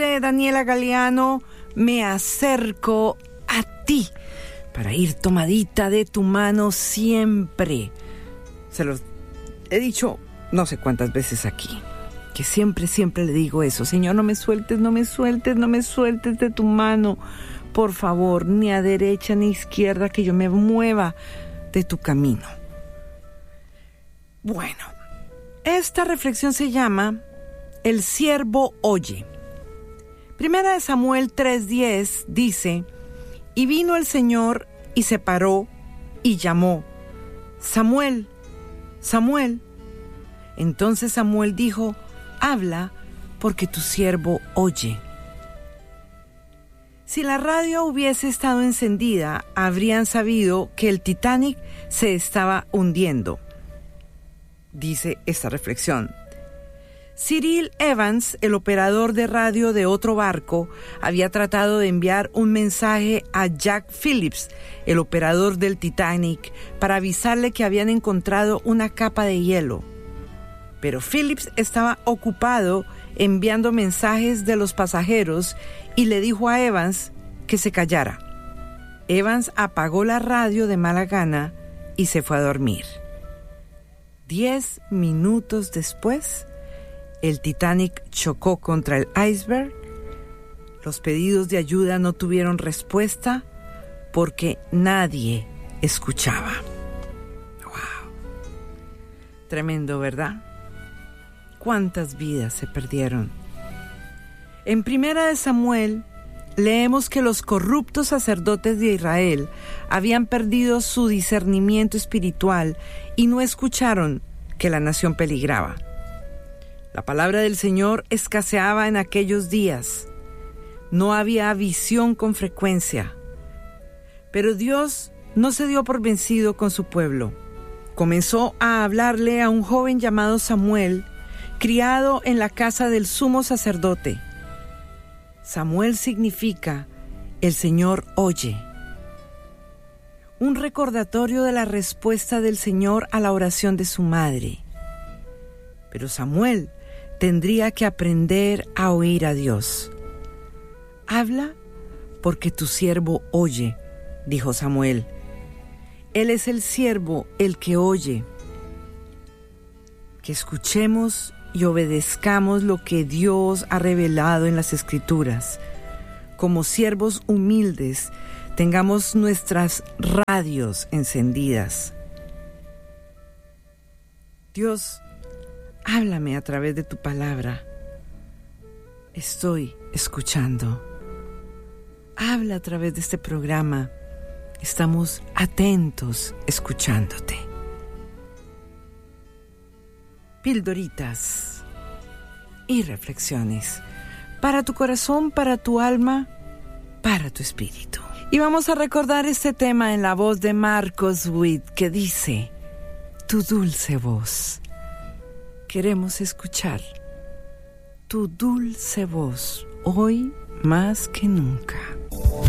Daniela Galeano, me acerco a ti para ir tomadita de tu mano siempre. Se los he dicho no sé cuántas veces aquí, que siempre le digo eso: Señor, no me sueltes de tu mano, por favor, ni a derecha ni a izquierda, que yo me mueva de tu camino. Bueno, esta reflexión se llama El siervo oye. Primera de Samuel 3:10 dice: y vino el Señor y se paró y llamó: Samuel, Samuel. Entonces Samuel dijo: habla, porque tu siervo oye. Si la radio hubiese estado encendida, habrían sabido que el Titanic se estaba hundiendo. Dice esta reflexión: Cyril Evans, el operador de radio de otro barco, había tratado de enviar un mensaje a Jack Phillips, el operador del Titanic, para avisarle que habían encontrado una capa de hielo. Pero Phillips estaba ocupado enviando mensajes de los pasajeros y le dijo a Evans que se callara. Evans apagó la radio de mala gana y se fue a dormir. 10 minutos después, el Titanic chocó contra el iceberg. Los pedidos de ayuda no tuvieron respuesta porque nadie escuchaba. ¡Wow! Tremendo, ¿verdad? ¿Cuántas vidas se perdieron? En Primera de Samuel leemos que los corruptos sacerdotes de Israel habían perdido su discernimiento espiritual y no escucharon que la nación peligraba. La palabra del Señor escaseaba en aquellos días. No había visión con frecuencia. Pero Dios no se dio por vencido con su pueblo. Comenzó a hablarle a un joven llamado Samuel, criado en la casa del sumo sacerdote. Samuel significa el Señor oye. Un recordatorio de la respuesta del Señor a la oración de su madre. Pero Samuel tendría que aprender a oír a Dios. Habla, porque tu siervo oye, dijo Samuel. Él es el siervo, el que oye. Que escuchemos y obedezcamos lo que Dios ha revelado en las Escrituras. Como siervos humildes, tengamos nuestras radios encendidas. Dios, háblame a través de tu palabra. Estoy escuchando. Habla a través de este programa. Estamos atentos escuchándote. Pildoritas y reflexiones para tu corazón, para tu alma, para tu espíritu. Y vamos a recordar este tema en la voz de Marcos Witt, que dice: tu dulce voz. Queremos escuchar tu dulce voz hoy más que nunca.